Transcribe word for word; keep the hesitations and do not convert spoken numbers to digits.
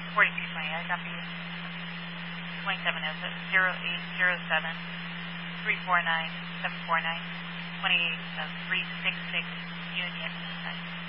forty-two twenty, I copy you. twenty-seven is it? zero eight zero seven three four nine seven four nine twenty-eight uh, three six six